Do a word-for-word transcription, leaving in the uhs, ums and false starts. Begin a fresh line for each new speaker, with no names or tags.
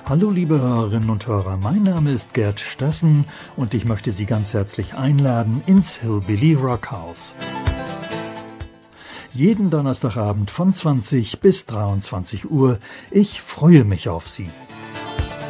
Hallo liebe Hörerinnen und Hörer, mein Name ist Gerd Stassen und ich möchte Sie ganz herzlich einladen ins Hillbilly Rockhaus. Jeden Donnerstagabend von zwanzig bis dreiundzwanzig Uhr. Ich freue mich auf Sie.